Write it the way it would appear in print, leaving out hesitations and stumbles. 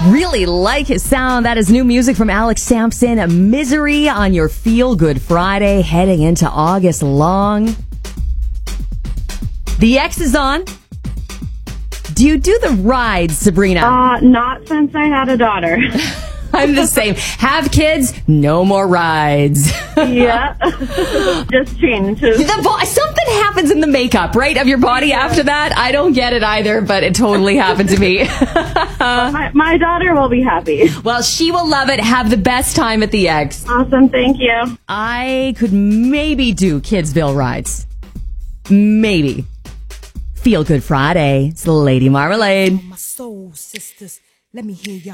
Really like his sound. That is new music from Alex Sampson. Misery on your Feel Good Friday, heading into August long. The X is on. Do you do the rides, Sabrina? Not since I had a daughter. I'm the same. Have kids, no more rides. Yeah. Just changes. Something happens in the makeup, right, of your body after that. I don't get it either, but it totally happened to me. My daughter will be happy. Well, she will love it. Have the best time at the X. Awesome. Thank you. I could maybe do Kidsville rides. Maybe. Feel Good Friday. It's Lady Marmalade. My soul sisters, let me hear ya.